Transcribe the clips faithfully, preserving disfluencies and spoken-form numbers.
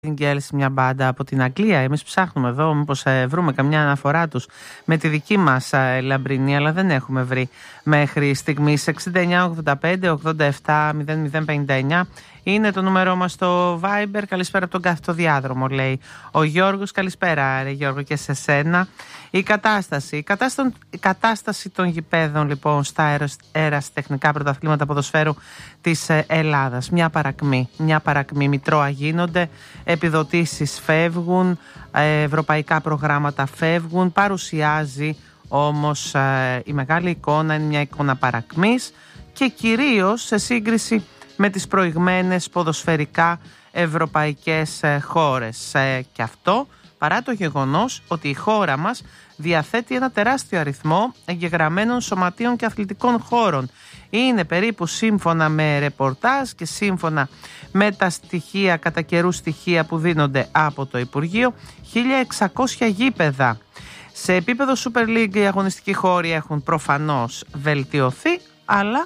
Nightingales, μια μπάντα από την Αγγλία. Εμείς ψάχνουμε εδώ μήπως ε, βρούμε καμιά αναφορά τους με τη δική μας ε, λαμπρινή, αλλά δεν έχουμε βρει μέχρι στιγμής. Εξήντα εννιά ογδόντα πέντε ογδόντα επτά μηδέν μηδέν πενήντα εννιά είναι το νούμερό μας στο Viber. Καλησπέρα από τον κάθετο διάδρομο, λέει ο Γιώργος. Καλησπέρα, ρε Γιώργο, και σε σένα. Η κατάσταση, η κατάσταση, η κατάσταση των γηπέδων λοιπόν στα αεραστεχνικά πρωταθλήματα ποδοσφαίρου της Ελλάδας. Μια παρακμή, μια παρακμή. Μητρώα γίνονται, επιδοτήσεις φεύγουν, ευρωπαϊκά προγράμματα φεύγουν. Παρουσιάζει όμως η μεγάλη εικόνα, είναι μια εικόνα παρακμής και κυρίως σε σύγκριση με τις προηγμένες ποδοσφαιρικά ευρωπαϊκές χώρες. Και αυτό παρά το γεγονός ότι η χώρα μας διαθέτει ένα τεράστιο αριθμό εγγεγραμμένων σωματείων και αθλητικών χώρων. Είναι περίπου, σύμφωνα με ρεπορτάζ και σύμφωνα με τα στοιχεία, κατά καιρού στοιχεία που δίνονται από το Υπουργείο, χίλια εξακόσια γήπεδα. Σε επίπεδο Super League οι αγωνιστικοί χώροι έχουν προφανώς βελτιωθεί, αλλά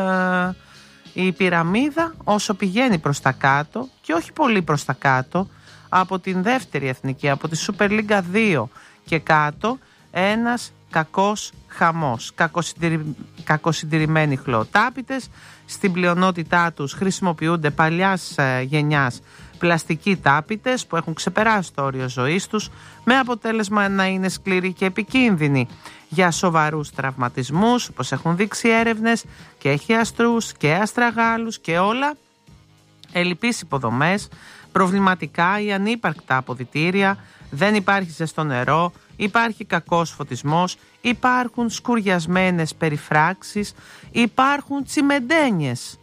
ε, η πυραμίδα όσο πηγαίνει προς τα κάτω, και όχι πολύ προς τα κάτω, από την δεύτερη εθνική, από τη Super League δύο και κάτω, ένας κακός χαμός. Κακοσυντηρη... Κακοσυντηρημένοι χλωοτάπητες, στην πλειονότητά τους χρησιμοποιούνται παλιάς ε, γενιάς πλαστικοί τάπητες που έχουν ξεπεράσει το όριο ζωής τους, με αποτέλεσμα να είναι σκληροί και επικίνδυνοι για σοβαρούς τραυματισμούς, όπως έχουν δείξει έρευνες, και χιαστρούς και αστραγάλους και όλα. Ελλειπείς υποδομές, προβληματικά ή ανύπαρκτα αποδυτήρια, δεν υπάρχει ζεστό νερό, υπάρχει κακός φωτισμός, υπάρχουν σκουριασμένες περιφράξεις, υπάρχουν τσιμεντένιες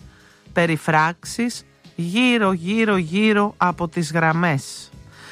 περιφράξεις γύρω γύρω γύρω από τις γραμμές.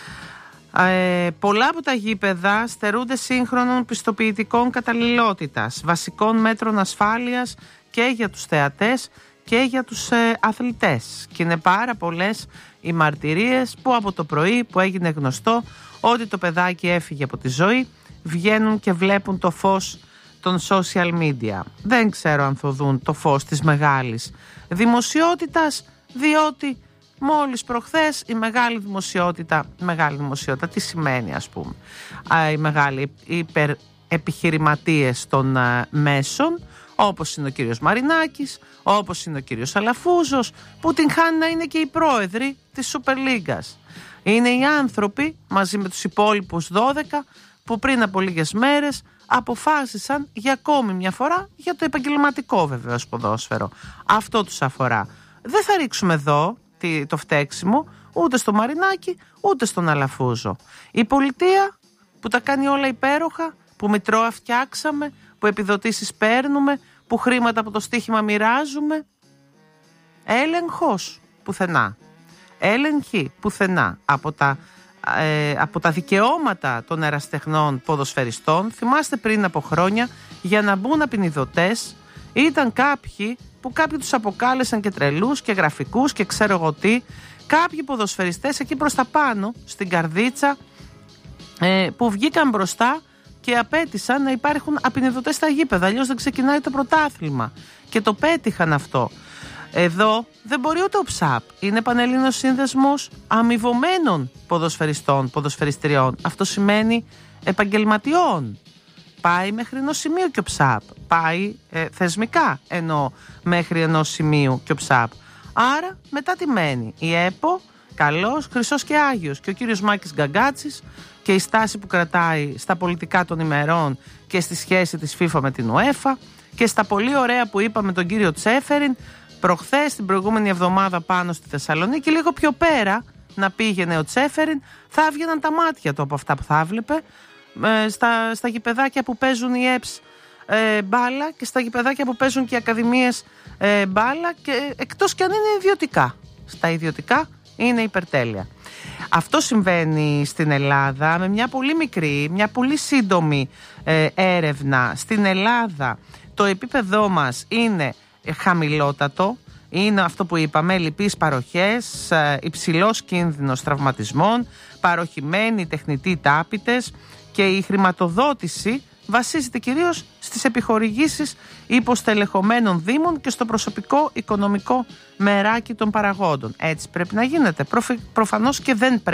Ε, πολλά από τα γήπεδα στερούνται σύγχρονων πιστοποιητικών καταλληλότητας, βασικών μέτρων ασφάλειας και για τους θεατές και για τους ε, αθλητές. Και είναι πάρα πολλές οι μαρτυρίες που από το πρωί που έγινε γνωστό ότι το παιδάκι έφυγε από τη ζωή, βγαίνουν και βλέπουν το φως των social media. Δεν ξέρω αν θα δουν το φως της μεγάλης δημοσιότητας, διότι μόλις προχθές η μεγάλη δημοσιότητα, μεγάλη δημοσιότητα, τι σημαίνει ας πούμε, οι μεγάλοι υπερεπιχειρηματίες των α, μέσων, όπως είναι ο κύριος Μαρινάκης, όπως είναι ο κύριος Αλαφούζος, που την χάνει να είναι και οι πρόεδροι της Super League. Είναι οι άνθρωποι μαζί με τους υπόλοιπους δώδεκα που πριν από λίγες μέρες αποφάσισαν για ακόμη μια φορά για το επαγγελματικό βεβαίως ποδόσφαιρο. Αυτό τους αφορά. Δεν θα ρίξουμε εδώ το φταίξιμο ούτε στο Μαρινάκη ούτε στον Αλαφούζο. Η πολιτεία που τα κάνει όλα υπέροχα, που μητρώα φτιάξαμε, που επιδοτήσεις παίρνουμε, που χρήματα από το στοίχημα μοιράζουμε, έλεγχος πουθενά. Έλεγχη πουθενά από τα, ε, από τα δικαιώματα των ερασιτεχνών ποδοσφαιριστών. Θυμάστε πριν από χρόνια, για να μπουν απεινιδωτές ήταν κάποιοι που κάποιοι τους αποκάλεσαν και τρελούς και γραφικούς και ξέρω εγώ τι, κάποιοι ποδοσφαιριστές εκεί προς τα πάνω στην καρδίτσα ε, που βγήκαν μπροστά και απέτησαν να υπάρχουν απεινιδωτές στα γήπεδα, αλλιώς δεν ξεκινάει το πρωτάθλημα, και το πέτυχαν αυτό. Εδώ δεν μπορεί ούτε ο ΨΑΠ, είναι Πανελλήνιος Σύνδεσμος Αμοιβωμένων Ποδοσφαιριστών, Ποδοσφαιριστριών. Αυτό σημαίνει επαγγελματιών. Πάει μέχρι ενός σημείου και ο ΨΑΠ. Πάει ε, θεσμικά ενώ μέχρι ενός σημείου και ο ΨΑΠ. Άρα μετά τι μένει? Η ΕΠΟ, καλός, χρυσός και άγιος, και ο κύριος Μάκης Γκαγκάτσης και η στάση που κρατάει στα πολιτικά των ημερών και στη σχέση της FIFA με την UEFA και στα πολύ ωραία που είπαμε τον κύριο Τσέφεριν προχθές την προηγούμενη εβδομάδα πάνω στη Θεσσαλονίκη. Λίγο πιο πέρα να πήγαινε ο Τσέφεριν, θα έβγαιναν τα μάτια του από αυτά που θα έβλεπε ε, στα, στα γηπεδάκια που παίζουν οι ΕΠΣ ε, μπάλα και στα γηπεδάκια που παίζουν και οι ακαδημίες ε, μπάλα, και εκτός κι αν είναι ιδιωτικά. Στα ιδιωτικά είναι υπερτέλεια. Αυτό συμβαίνει στην Ελλάδα με μια πολύ μικρή, μια πολύ σύντομη ε, έρευνα. Στην Ελλάδα το επίπεδό μας είναι χαμηλότατο, είναι αυτό που είπαμε, λυπείς παροχές, ε, υψηλός κίνδυνος τραυματισμών, παροχημένοι τεχνητοί τάπητες, και η χρηματοδότηση βασίζεται κυρίως στις επιχορηγήσεις υποστελεχωμένων δήμων και στο προσωπικό οικονομικό μεράκι των παραγόντων. Έτσι πρέπει να γίνεται? Προφανώς και δεν πρέπει.